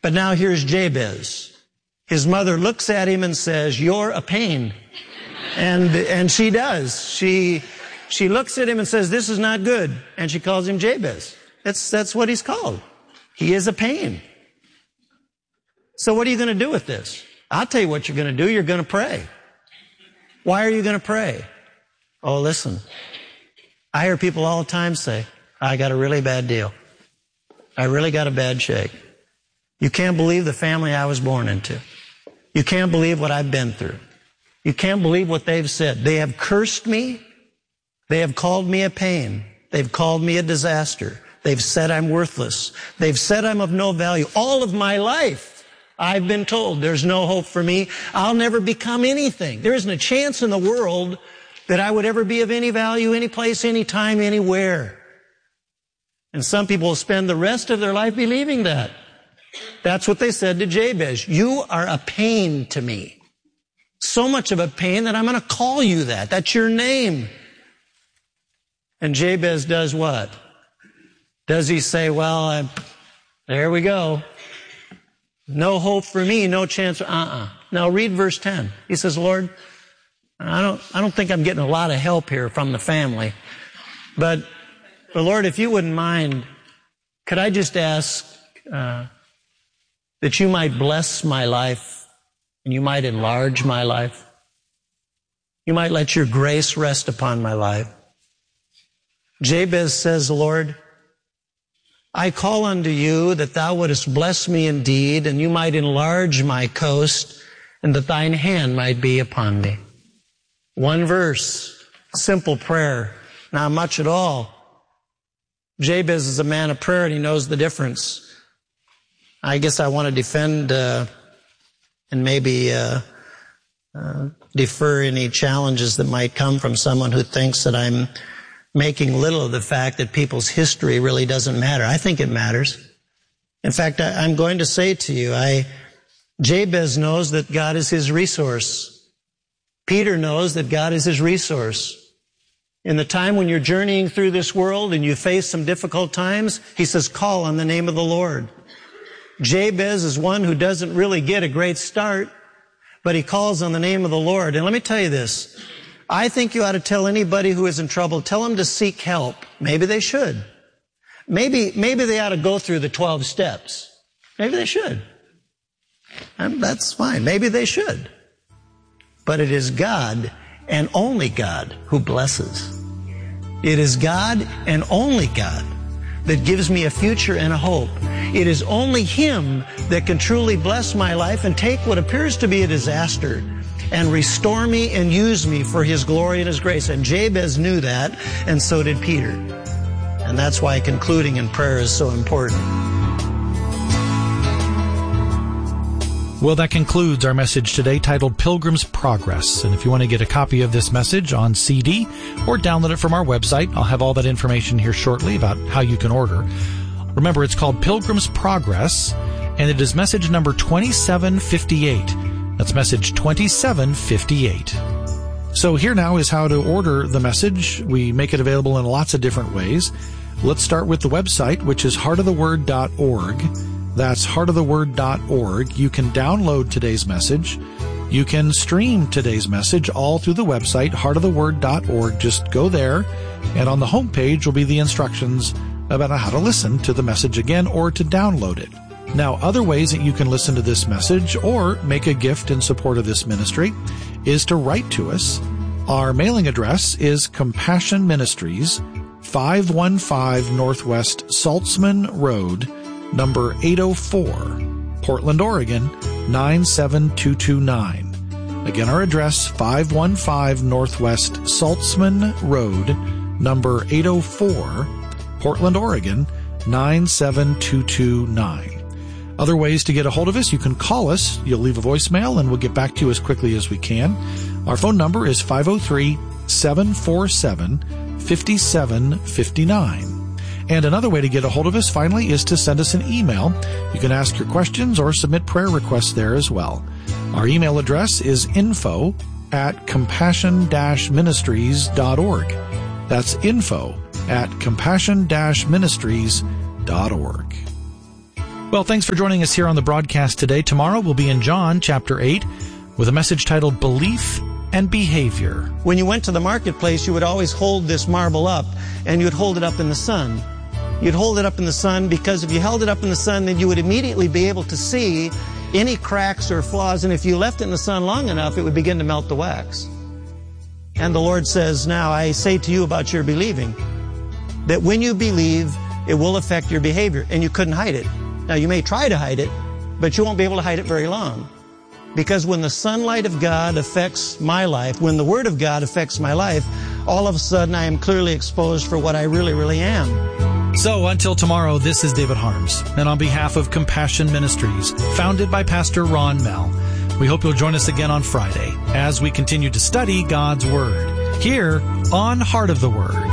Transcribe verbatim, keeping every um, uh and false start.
But now here's Jabez. His mother looks at him and says, "You're a pain." And, and she does. She, she looks at him and says, "This is not good." And she calls him Jabez. That's, that's what he's called. He is a pain. So what are you going to do with this? I'll tell you what you're going to do. You're going to pray. Why are you going to pray? Oh, listen. I hear people all the time say, "I got a really bad deal. I really got a bad shake. You can't believe the family I was born into. You can't believe what I've been through. You can't believe what they've said. They have cursed me. They have called me a pain. They've called me a disaster. They've said I'm worthless. They've said I'm of no value. All of my life, I've been told there's no hope for me. I'll never become anything. There isn't a chance in the world that I would ever be of any value, any place, any time, anywhere." And some people will spend the rest of their life believing that. That's what they said to Jabez. "You are a pain to me. So much of a pain that I'm going to call you that. That's your name." And Jabez does what? Does he say, "Well, I, there we go. No hope for me, no chance." Uh-uh. Now read verse ten. He says, "Lord, I don't, I don't think I'm getting a lot of help here from the family. But, but Lord, if you wouldn't mind, could I just ask uh, that you might bless my life and you might enlarge my life? You might let your grace rest upon my life." Jabez says, "Lord, I call unto you that thou wouldest bless me indeed, and you might enlarge my coast, and that thine hand might be upon me." One verse, simple prayer, not much at all. Jabez is a man of prayer, and he knows the difference. I guess I want to defend uh, and maybe uh, uh, defer any challenges that might come from someone who thinks that I'm making little of the fact that people's history really doesn't matter. I think it matters. In fact, I, I'm going to say to you, I, Jabez knows that God is his resource. Peter knows that God is his resource. In the time when you're journeying through this world and you face some difficult times, he says, call on the name of the Lord. Jabez is one who doesn't really get a great start, but he calls on the name of the Lord. And let me tell you this. I think you ought to tell anybody who is in trouble, tell them to seek help. Maybe they should. Maybe, maybe they ought to go through the twelve steps. Maybe they should. And that's fine. Maybe they should. But it is God and only God who blesses. It is God and only God that gives me a future and a hope. It is only Him that can truly bless my life and take what appears to be a disaster and restore me and use me for His glory and His grace. And Jabez knew that, and so did Peter. And that's why concluding in prayer is so important. Well, that concludes our message today titled Pilgrim's Progress. And if you want to get a copy of this message on C D or download it from our website, I'll have all that information here shortly about how you can order. Remember, it's called Pilgrim's Progress, and it is message number twenty-seven fifty-eight. That's message twenty-seven fifty-eight. So here now is how to order the message. We make it available in lots of different ways. Let's start with the website, which is heart of the word dot org. That's heart of the word dot org. You can download today's message. You can stream today's message all through the website, heart of the word dot org. Just go there, and on the home page will be the instructions about how to listen to the message again or to download it. Now, other ways that you can listen to this message or make a gift in support of this ministry is to write to us. Our mailing address is Compassion Ministries, five one five Northwest Saltzman Road, number eight oh four, Portland, Oregon, nine seven two two nine. Again, our address, five one five Northwest Saltzman Road, number eight oh four, Portland, Oregon, nine seven two two nine. Other ways to get a hold of us, you can call us. You'll leave a voicemail, and we'll get back to you as quickly as we can. Our phone number is five oh three, seven four seven, five seven five nine. And another way to get a hold of us, finally, is to send us an email. You can ask your questions or submit prayer requests there as well. Our email address is info at compassion dash ministries dot org. That's info at compassion dash ministries dot org. Well, thanks for joining us here on the broadcast today. Tomorrow we'll be in John chapter eight with a message titled Belief and Behavior. When you went to the marketplace, you would always hold this marble up, and you'd hold it up in the sun. You'd hold it up in the sun because if you held it up in the sun, then you would immediately be able to see any cracks or flaws, and if you left it in the sun long enough, it would begin to melt the wax. And the Lord says, now I say to you about your believing, that when you believe, it will affect your behavior, and you couldn't hide it. Now, you may try to hide it, but you won't be able to hide it very long. Because when the sunlight of God affects my life, when the Word of God affects my life, all of a sudden I am clearly exposed for what I really, really am. So, until tomorrow, this is David Harms, and on behalf of Compassion Ministries, founded by Pastor Ron Mell, we hope you'll join us again on Friday as we continue to study God's Word, here on Heart of the Word.